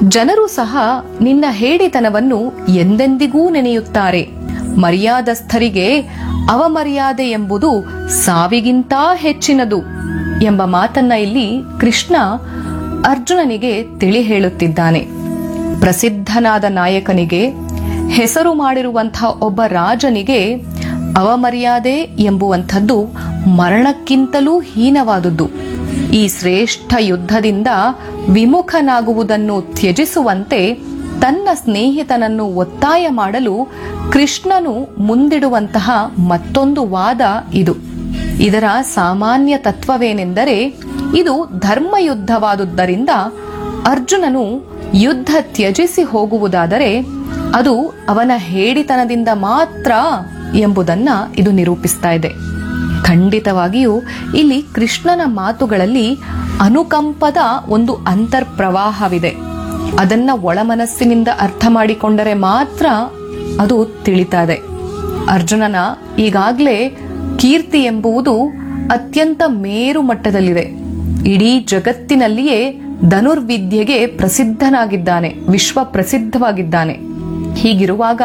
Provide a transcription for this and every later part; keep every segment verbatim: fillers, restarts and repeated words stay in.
ಜನರು ಸಹ ನಿನ್ನ ಹೇಡಿತನವನ್ನು ಎಂದೆಂದಿಗೂ ನೆನೆಯುತ್ತಾರೆ. ಮರ್ಯಾದಸ್ಥರಿಗೆ ಅವಮರ್ಯಾದೆ ಎಂಬುದು ಸಾವಿಗಿಂತ ಹೆಚ್ಚಿನದು ಎಂಬ ಮಾತನ್ನ ಇಲ್ಲಿ ಕೃಷ್ಣ ಅರ್ಜುನನಿಗೆ ತಿಳಿ ಹೇಳುತ್ತಿದ್ದಾನೆ. ಪ್ರಸಿದ್ಧನಾದ ನಾಯಕನಿಗೆ, ಹೆಸರು ಮಾಡಿರುವಂತಹ ಒಬ್ಬ ರಾಜನಿಗೆ ಅವಮರ್ಯಾದೆ ಎಂಬುವಂಥದ್ದು ಮರಣಕ್ಕಿಂತಲೂ ಹೀನವಾದುದು. ಈ ಶ್ರೇಷ್ಠ ಯುದ್ಧದಿಂದ ವಿಮುಖನಾಗುವುದನ್ನು ತ್ಯಜಿಸುವಂತೆ ತನ್ನ ಸ್ನೇಹಿತನನ್ನು ಒತ್ತಾಯ ಮಾಡಲು ಕೃಷ್ಣನು ಮುಂದಿಡುವಂತಹ ಮತ್ತೊಂದು ವಾದ ಇದು. ಇದರ ಸಾಮಾನ್ಯ ತತ್ವವೇನೆಂದರೆ, ಇದು ಧರ್ಮಯುದ್ಧವಾದುದರಿಂದ ಅರ್ಜುನನು ಯುದ್ಧ ತ್ಯಜಿಸಿ ಹೋಗುವುದಾದರೆ ಅದು ಅವನ ಹೇಡಿತನದಿಂದ ಮಾತ್ರ ಎಂಬುದನ್ನ ಇದು ನಿರೂಪಿಸ್ತಾ ಇದೆ. ಖಂಡಿತವಾಗಿಯೂ ಇಲ್ಲಿ ಕೃಷ್ಣನ ಮಾತುಗಳಲ್ಲಿ ಅನುಕಂಪದ ಒಂದು ಅಂತರ್ಪ್ರವಾಹವಿದೆ. ಅದನ್ನ ಒಳಮನಸ್ಸಿನಿಂದ ಅರ್ಥ ಮಾಡಿಕೊಂಡರೆ ಮಾತ್ರ ಅದು ತಿಳಿತಾದೆ. ಅರ್ಜುನನ ಈಗಾಗಲೇ ಕೀರ್ತಿ ಎಂಬುದು ಅತ್ಯಂತ ಮೇರು ಮಟ್ಟದಲ್ಲಿದೆ. ಇಡೀ ಜಗತ್ತಿನಲ್ಲಿಯೇ ಧನುರ್ವಿದ್ಯೆಗೆ ಪ್ರಸಿದ್ಧನಾಗಿದ್ದಾನೆ, ವಿಶ್ವ ಪ್ರಸಿದ್ಧವಾಗಿದ್ದಾನೆ. ಹೀಗಿರುವಾಗ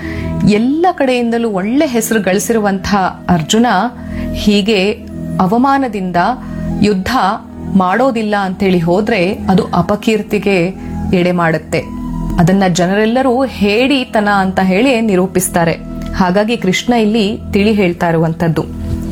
ಎಲ್ಲ ಕಡೆಯಿಂದಲೂ ಒಳ್ಳೆ ಹೆಸರು ಗಳಿಸಿರುವಂತಹ ಅರ್ಜುನ ಹೀಗೆ ಅವಮಾನದಿಂದ ಯುದ್ಧ ಮಾಡೋದಿಲ್ಲ ಅಂತೇಳಿ ಹೋದ್ರೆ ಅದು ಅಪಕೀರ್ತಿಗೆ ಎಡೆ ಮಾಡುತ್ತೆ. ಅದನ್ನ ಜನರೆಲ್ಲರೂ ಹೇಡಿತನ ಅಂತ ಹೇಳಿ ನಿರೂಪಿಸ್ತಾರೆ. ಹಾಗಾಗಿ ಕೃಷ್ಣ ಇಲ್ಲಿ ತಿಳಿ ಹೇಳ್ತಾ ಇರುವಂತದ್ದು,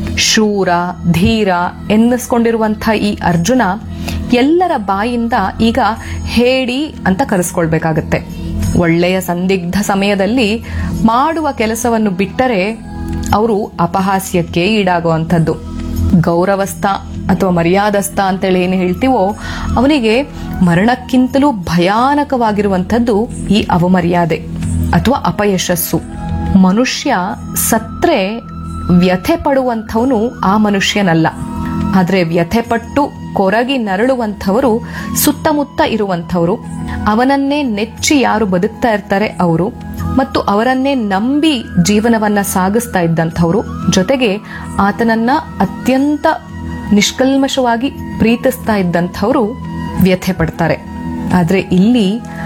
ಶೂರ ಧೀರ ಎನ್ನಿಸ್ಕೊಂಡಿರುವಂತಹ ಈ ಅರ್ಜುನ ಎಲ್ಲರ ಬಾಯಿಂದ ಈಗ ಹೇಡಿ ಅಂತ ಕರೆಸ್ಕೊಳ್ಬೇಕಾಗತ್ತೆ. ಒಳ್ಳೆಯ ಸಂದಿಗ್ಧ ಸಮಯದಲ್ಲಿ ಮಾಡುವ ಕೆಲಸವನ್ನು ಬಿಟ್ಟರೆ ಅವರು ಅಪಹಾಸ್ಯಕ್ಕೆ ಈಡಾಗುವಂಥದ್ದು. ಗೌರವಸ್ಥ ಅಥವಾ ಮರ್ಯಾದಸ್ಥ ಅಂತೇಳಿ ಏನು ಹೇಳ್ತೀವೋ ಅವನಿಗೆ ಮರಣಕ್ಕಿಂತಲೂ ಭಯಾನಕವಾಗಿರುವಂಥದ್ದು ಈ ಅವಮರ್ಯಾದೆ ಅಥವಾ ಅಪಯಶಸ್ಸು. ಮನುಷ್ಯ ಸತ್ರೆ ವ್ಯಥೆ ಪಡುವಂಥವನು ಆ ಮನುಷ್ಯನಲ್ಲ. ಆದ್ರೆ ವ್ಯಥೆ ಪಟ್ಟು ಕೊರಗಿ ನರಳುವಂಥವರು ಸುತ್ತಮುತ್ತ ಇರುವಂಥವರು, ಅವನನ್ನೇ ನೆಚ್ಚಿ ಯಾರು ಬದುಕ್ತಾ ಇರ್ತಾರೆ ಅವರು, ಮತ್ತು ಅವರನ್ನೇ ನಂಬಿ ಜೀವನವನ್ನ ಸಾಗಿಸ್ತಾ ಇದ್ದಂಥವ್ರು, ಜೊತೆಗೆ ಆತನನ್ನ ಅತ್ಯಂತ ನಿಷ್ಕಲ್ಮಶವಾಗಿ ಪ್ರೀತಿಸ್ತಾ ಇದ್ದಂಥವ್ರು ವ್ಯಥೆ ಪಡ್ತಾರೆ. ಆದ್ರೆ ಇಲ್ಲಿ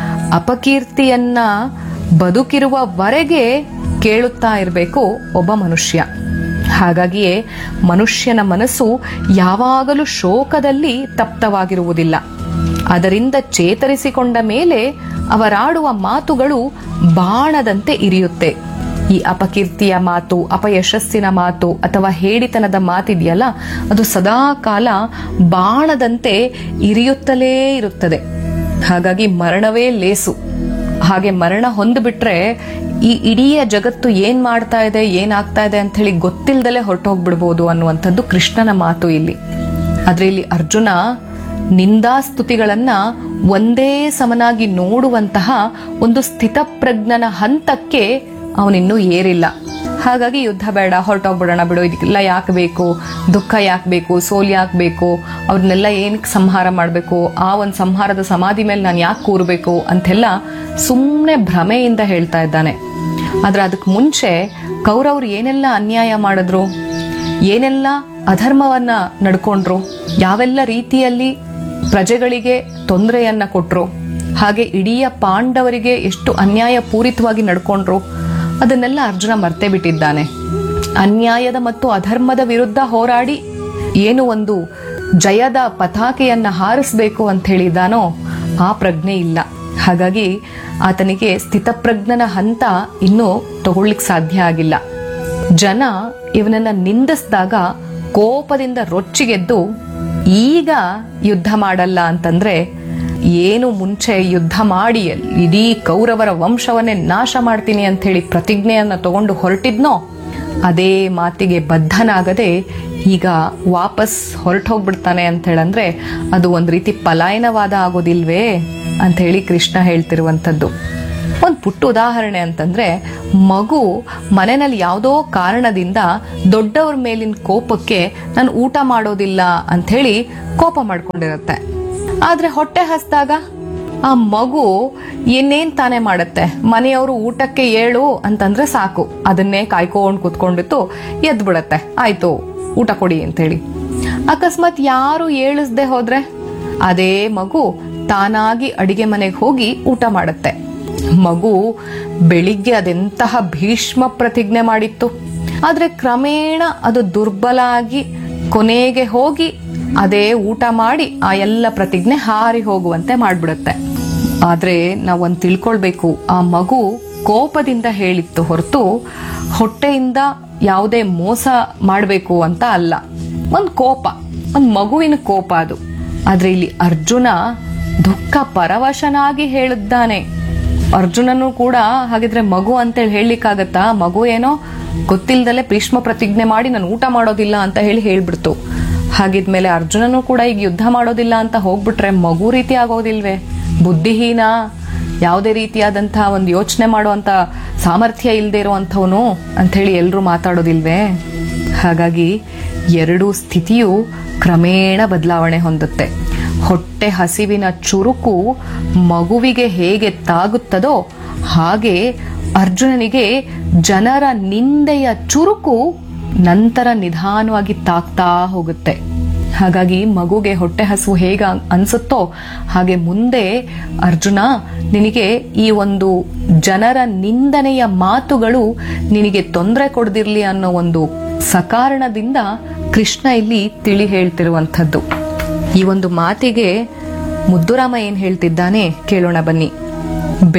ಅಪಕೀರ್ತಿಯನ್ನ ಬದುಕಿರುವವರೆಗೆ ಕೇಳುತ್ತಾ ಇರಬೇಕು ಒಬ್ಬ ಮನುಷ್ಯ. ಹಾಗಾಗಿಯೇ ಮನುಷ್ಯನ ಮನಸ್ಸು ಯಾವಾಗಲೂ ಶೋಕದಲ್ಲಿ ತಪ್ತವಾಗಿರುವುದಿಲ್ಲ. ಅದರಿಂದ ಚೇತರಿಸಿಕೊಂಡ ಮೇಲೆ ಅವರಾಡುವ ಮಾತುಗಳು ಬಾಣದಂತೆ ಇರಿಯುತ್ತೆ. ಈ ಅಪಕೀರ್ತಿಯ ಮಾತು, ಅಪಯಶಸ್ಸಿನ ಮಾತು ಅಥವಾ ಹೇಡಿತನದ ಮಾತಿದೆಯಲ್ಲ, ಅದು ಸದಾ ಕಾಲ ಬಾಣದಂತೆ ಇರಿಯುತ್ತಲೇ ಇರುತ್ತದೆ. ಹಾಗಾಗಿ ಮರಣವೇ ಲೇಸು. ಹಾಗೆ ಮರಣ ಹೊಂದ್ಬಿಟ್ರೆ ಈ ಇಡೀ ಜಗತ್ತು ಏನ್ ಮಾಡ್ತಾ ಇದೆ, ಏನಾಗ್ತಾ ಇದೆ ಅಂತ ಹೇಳಿ ಗೊತ್ತಿಲ್ದಲೆ ಹೊರಟೋಗ್ಬಿಡ್ಬೋದು ಅನ್ನುವಂಥದ್ದು ಕೃಷ್ಣನ ಮಾತು ಇಲ್ಲಿ. ಆದ್ರೆ ಇಲ್ಲಿ ಅರ್ಜುನ ನಿಂದಾಸ್ತುತಿಗಳನ್ನ ಒಂದೇ ಸಮನಾಗಿ ನೋಡುವಂತಹ ಒಂದು ಸ್ಥಿತಪ್ರಜ್ಞನ ಹಂತಕ್ಕೆ ಅವನಿನ್ನೂ ಏರಿಲ್ಲ. ಹಾಗಾಗಿ ಯುದ್ಧ ಬೇಡ, ಹೊರಟೋಗ್ಬಿಡೋಣ ಬಿಡು, ಇದಕ್ಕೆಲ್ಲ ಯಾಕೆ ಬೇಕು, ದುಃಖ ಯಾಕೆ ಬೇಕು, ಸೋಲ್ ಯಾಕೆ ಬೇಕು, ಅವ್ರನ್ನೆಲ್ಲ ಏನಕ್ಕೆ ಸಂಹಾರ ಮಾಡಬೇಕು, ಆ ಒಂದು ಸಂಹಾರದ ಸಮಾಧಿ ಮೇಲೆ ನಾನು ಯಾಕೆ ಕೂರಬೇಕು ಅಂತೆಲ್ಲ ಸುಮ್ಮನೆ ಭ್ರಮೆಯಿಂದ ಹೇಳ್ತಾ ಇದ್ದಾನೆ. ಆದ್ರೆ ಅದಕ್ಕೆ ಮುಂಚೆ ಕೌರವರು ಏನೆಲ್ಲ ಅನ್ಯಾಯ ಮಾಡಿದ್ರು, ಏನೆಲ್ಲ ಅಧರ್ಮವನ್ನ ನಡ್ಕೊಂಡ್ರು, ಯಾವೆಲ್ಲ ರೀತಿಯಲ್ಲಿ ಪ್ರಜೆಗಳಿಗೆ ತೊಂದರೆಯನ್ನ ಕೊಟ್ರು, ಹಾಗೆ ಇಡೀ ಪಾಂಡವರಿಗೆ ಎಷ್ಟು ಅನ್ಯಾಯ ಪೂರಿತವಾಗಿ ನಡ್ಕೊಂಡ್ರು, ಅದನ್ನೆಲ್ಲ ಅರ್ಜುನ ಮರ್ತೇ ಬಿಟ್ಟಿದ್ದಾನೆ. ಅನ್ಯಾಯದ ಮತ್ತು ಅಧರ್ಮದ ವಿರುದ್ಧ ಹೋರಾಡಿ ಏನು ಒಂದು ಜಯದ ಪತಾಕೆಯನ್ನ ಹಾರಿಸಬೇಕು ಅಂತ ಹೇಳಿದಾನೋ ಆ ಪ್ರಜ್ಞೆ ಇಲ್ಲ. ಹಾಗಾಗಿ ಆತನಿಗೆ ಸ್ಥಿತಪ್ರಜ್ಞನ ಹಂತ ಇನ್ನೂ ತಗೊಳ್ಳಿಕ್ ಸಾಧ್ಯ ಆಗಿಲ್ಲ. ಜನ ಇವನನ್ನ ನಿಂದಿಸಿದಾಗ ಕೋಪದಿಂದ ರೊಚ್ಚಿಗೆದ್ದು ಈಗ ಯುದ್ಧ ಮಾಡಲ್ಲ ಅಂತಂದ್ರೆ, ಏನು ಮುಂಚೆ ಯುದ್ಧ ಮಾಡಿ ಇಡೀ ಕೌರವರ ವಂಶವನ್ನೇ ನಾಶ ಮಾಡ್ತೀನಿ ಅಂತ ಹೇಳಿ ಪ್ರತಿಜ್ಞೆಯನ್ನ ತಗೊಂಡು ಹೊರಟಿದ್ನೋ ಅದೇ ಮಾತಿಗೆ ಬದ್ಧನಾಗದೆ ಈಗ ವಾಪಸ್ ಹೊರಟೋಗ್ಬಿಡ್ತಾನೆ ಅಂತ ಹೇಳಂದ್ರೆ ಅದು ಒಂದ್ ರೀತಿ ಪಲಾಯನವಾದ ಆಗೋದಿಲ್ವೇ ಅಂತ ಹೇಳಿ ಕೃಷ್ಣ ಹೇಳ್ತಿರುವಂತದ್ದು. ಒಂದ್ ಪುಟ್ಟ ಉದಾಹರಣೆ ಅಂತಂದ್ರೆ, ಮಗು ಮನೆಯಲ್ಲಿ ಯಾವುದೋ ಕಾರಣದಿಂದ ದೊಡ್ಡವ್ರ ಮೇಲಿನ ಕೋಪಕ್ಕೆ ನಾನು ಊಟ ಮಾಡೋದಿಲ್ಲ ಅಂತ ಹೇಳಿ ಕೋಪ ಮಾಡ್ಕೊಂಡಿರತ್ತೆ. ಆದ್ರೆ ಹೊಟ್ಟೆ ಹಸ್ದಾಗ ಆ ಮಗು ಏನೇನ್ ತಾನೇ ಮಾಡತ್ತೆ, ಮನೆಯವರು ಊಟಕ್ಕೆ ಏಳು ಅಂತಂದ್ರೆ ಸಾಕು, ಅದನ್ನೇ ಕಾಯ್ಕೊಂಡ್ ಕುತ್ಕೊಂಡಿತ್ತು ಎದ್ ಬಿಡತ್ತೆ, ಆಯ್ತು ಊಟ ಕೊಡಿ ಅಂತ ಹೇಳಿ. ಅಕಸ್ಮಾತ್ ಯಾರು ಏಳಿಸ್ದೆ ಹೋದ್ರೆ ಅದೇ ಮಗು ತಾನಾಗಿ ಅಡಿಗೆ ಮನೆಗೆ ಹೋಗಿ ಊಟ ಮಾಡುತ್ತೆ. ಮಗು ಬೆಳಿಗ್ಗೆ ಅದೆಂತಹ ಭೀಷ್ಮ ಪ್ರತಿಜ್ಞೆ ಮಾಡಿತ್ತು. ಆದ್ರೆ ಕ್ರಮೇಣ ಅದು ದುರ್ಬಲ ಆಗಿ ಕೊನೆಗೆ ಹೋಗಿ ಅದೇ ಊಟ ಮಾಡಿ ಆ ಎಲ್ಲ ಪ್ರತಿಜ್ಞೆ ಹಾರಿ ಹೋಗುವಂತೆ ಮಾಡ್ಬಿಡುತ್ತೆ. ಆದ್ರೆ ನಾವೊಂದು ತಿಳ್ಕೊಳ್ಬೇಕು, ಆ ಮಗು ಕೋಪದಿಂದ ಹೇಳಿತ್ತು ಹೊರತು ಹೊಟ್ಟೆಯಿಂದ ಯಾವುದೇ ಮೋಸ ಮಾಡಬೇಕು ಅಂತ ಅಲ್ಲ. ಒಂದ್ ಕೋಪ, ಒಂದ್ ಮಗುವಿನ ಕೋಪ ಅದು. ಆದ್ರೆ ಇಲ್ಲಿ ಅರ್ಜುನ ದುಃಖ ಪರವಶನಾಗಿ ಹೇಳಿದ್ದಾನೆ. ಅರ್ಜುನನು ಕೂಡ ಹಾಗಿದ್ರೆ ಮಗು ಅಂತೇಳಿ ಹೇಳಲಿಕ್ಕಾಗತ್ತಾ? ಮಗು ಏನೋ ಗೊತ್ತಿಲ್ದಲೆ ಭೀಷ್ಮ ಪ್ರತಿಜ್ಞೆ ಮಾಡಿ ನಾನು ಊಟ ಮಾಡೋದಿಲ್ಲ ಅಂತ ಹೇಳಿ ಹೇಳ್ಬಿಡ್ತು. ಹಾಗಿದ್ಮೇಲೆ ಅರ್ಜುನನು ಕೂಡ ಈಗ ಯುದ್ಧ ಮಾಡೋದಿಲ್ಲ ಅಂತ ಹೋಗ್ಬಿಟ್ರೆ ಮಗು ರೀತಿ ಆಗೋದಿಲ್ವೇ? ಬುದ್ಧಿಹೀನ, ಯಾವುದೇ ರೀತಿಯಾದಂತಹ ಒಂದು ಯೋಚನೆ ಮಾಡುವಂತ ಸಾಮರ್ಥ್ಯ ಇಲ್ಲದೆ ಇರುವಂಥವನು ಅಂತ ಹೇಳಿ ಎಲ್ರೂ ಮಾತಾಡೋದಿಲ್ವೇ? ಹಾಗಾಗಿ ಎರಡೂ ಸ್ಥಿತಿಯು ಕ್ರಮೇಣ ಬದಲಾವಣೆ ಹೊಂದುತ್ತೆ. ಹೊಟ್ಟೆ ಹಸಿವಿನ ಚುರುಕು ಮಗುವಿಗೆ ಹೇಗೆ ತಾಗುತ್ತದೋ ಹಾಗೆ ಅರ್ಜುನನಿಗೆ ಜನರ ನಿಂದೆಯ ಚುರುಕು ನಂತರ ನಿಧಾನವಾಗಿ ತಾಗ್ತಾ ಹೋಗುತ್ತೆ. ಹಾಗಾಗಿ ಮಗುಗೆ ಹೊಟ್ಟೆ ಹಸಿವು ಹೇಗ ಅನ್ಸುತ್ತೋ ಹಾಗೆ ಮುಂದೆ ಅರ್ಜುನ ನಿನಗೆ ಈ ಒಂದು ಜನರ ನಿಂದನೆಯ ಮಾತುಗಳು ನಿನಗೆ ತೊಂದರೆ ಕೊಡದಿರ್ಲಿ ಅನ್ನೋ ಒಂದು ಸಕಾರಣದಿಂದ ಕೃಷ್ಣ ಇಲ್ಲಿ ತಿಳಿ ಹೇಳ್ತಿರುವಂಥದ್ದು. ಈ ಒಂದು ಮಾತಿಗೆ ಮುದ್ದುರಾಮ ಏನ್ ಹೇಳ್ತಿದ್ದಾನೆ ಕೇಳೋಣ ಬನ್ನಿ.